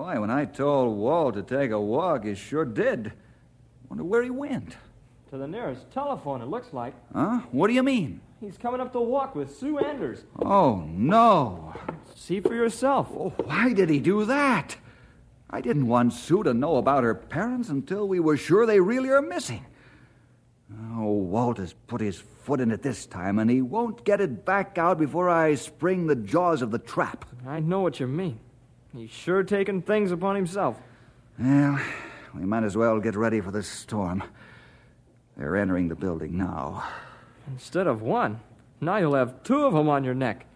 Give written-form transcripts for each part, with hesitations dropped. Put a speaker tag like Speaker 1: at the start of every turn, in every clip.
Speaker 1: Boy, when I told Walt to take a walk, he sure did. Wonder where he went.
Speaker 2: To the nearest telephone, it looks like.
Speaker 1: Huh? What do you mean?
Speaker 2: He's coming up the walk with Sue Anders.
Speaker 1: Oh, no.
Speaker 2: See for yourself.
Speaker 1: Oh, why did he do that? I didn't want Sue to know about her parents until we were sure they really are missing. Oh, Walt has put his foot in it this time, and he won't get it back out before I spring the jaws of the trap.
Speaker 2: I know what you mean. He's sure taking things upon himself.
Speaker 1: Well, we might as well get ready for the storm. They're entering the building now.
Speaker 2: Instead of one, now you'll have two of them on your neck.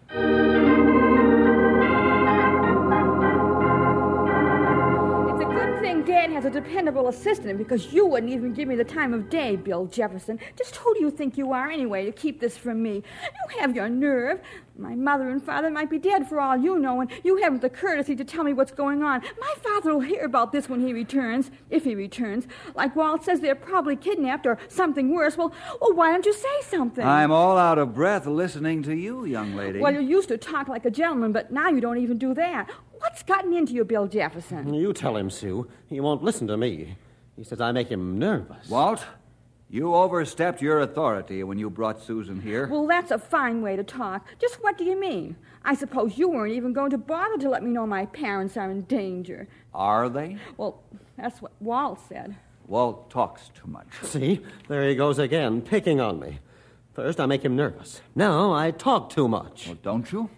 Speaker 3: Dad has a dependable assistant because you wouldn't even give me the time of day, Bill Jefferson. Just who do you think you are anyway to keep this from me? You have your nerve. My mother and father might be dead for all you know, and you haven't the courtesy to tell me what's going on. My father will hear about this when he returns, if he returns. Like Walt says, they're probably kidnapped or something worse. Well, why don't you say something?
Speaker 1: I'm all out of breath listening to you, young lady.
Speaker 3: Well, you used to talk like a gentleman, but now you don't even do that. What's gotten into you, Bill Jefferson?
Speaker 4: You tell him, Sue. He won't listen to me. He says I make him nervous.
Speaker 1: Walt, you overstepped your authority when you brought Susan here.
Speaker 3: Well, that's a fine way to talk. Just what do you mean? I suppose you weren't even going to bother to let me know my parents are in danger.
Speaker 1: Are they?
Speaker 3: Well, that's what Walt said.
Speaker 1: Walt talks too much.
Speaker 4: See? There he goes again, picking on me. First, I make him nervous. Now, I talk too much.
Speaker 1: Well, don't you?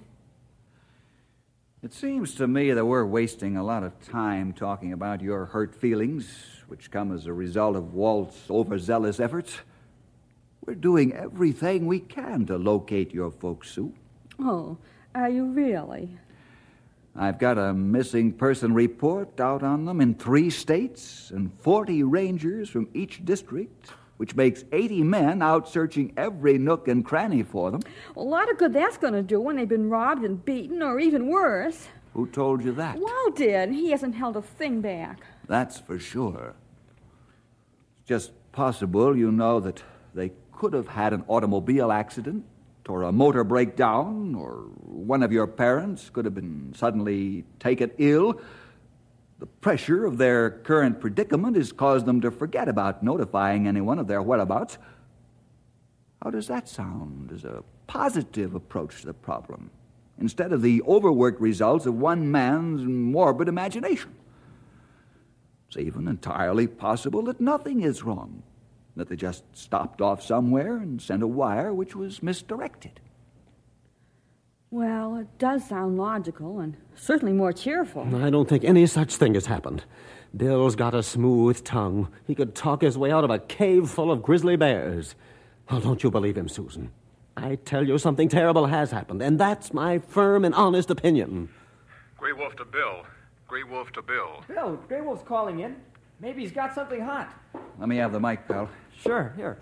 Speaker 1: It seems to me that we're wasting a lot of time talking about your hurt feelings, which come as a result of Walt's overzealous efforts. We're doing everything we can to locate your folks, Sue.
Speaker 3: Oh, are you really?
Speaker 1: I've got a missing person report out on them in 3 states and 40 rangers from each district, which makes 80 men out searching every nook and cranny for them.
Speaker 3: Well, a lot of good that's going to do when they've been robbed and beaten, or even worse.
Speaker 1: Who told you that?
Speaker 3: Walt did. He hasn't held a thing back.
Speaker 1: That's for sure. It's just possible, you know, that they could have had an automobile accident, or a motor breakdown, or one of your parents could have been suddenly taken ill. The pressure of their current predicament has caused them to forget about notifying anyone of their whereabouts. How does that sound as a positive approach to the problem, instead of the overworked results of one man's morbid imagination? It's even entirely possible that nothing is wrong, that they just stopped off somewhere and sent a wire which was misdirected.
Speaker 3: Well, it does sound logical and certainly more cheerful.
Speaker 4: I don't think any such thing has happened. Bill's got a smooth tongue. He could talk his way out of a cave full of grizzly bears. Oh, don't you believe him, Susan? I tell you, something terrible has happened, and that's my firm and honest opinion.
Speaker 5: Grey Wolf to Bill. Grey Wolf to Bill.
Speaker 2: Bill, Grey Wolf's calling in. Maybe he's got something hot.
Speaker 1: Let me have the mic, pal.
Speaker 2: Sure, here.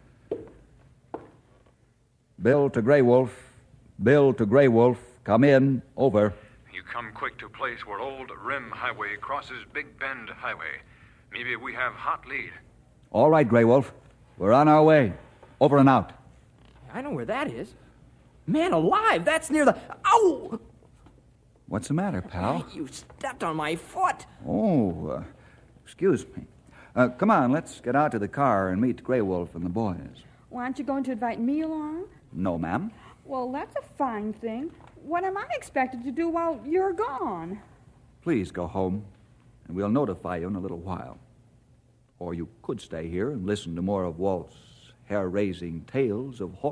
Speaker 1: Bill to Grey Wolf. Bill to Grey Wolf. Come in. Over.
Speaker 5: You come quick to place where Old Rim Highway crosses Big Bend Highway. Maybe we have hot lead.
Speaker 1: All right, Grey Wolf. We're on our way. Over and out.
Speaker 2: I know where that is. Man alive, that's near the... Ow!
Speaker 1: What's the matter, pal?
Speaker 2: You stepped on my foot.
Speaker 1: Oh, excuse me. Come on, let's get out to the car and meet Grey Wolf and the boys.
Speaker 3: Aren't you going to invite me along?
Speaker 1: No, ma'am.
Speaker 3: Well, that's a fine thing. What am I expected to do while you're gone?
Speaker 1: Please go home, and we'll notify you in a little while. Or you could stay here and listen to more of Walt's hair-raising tales of horror.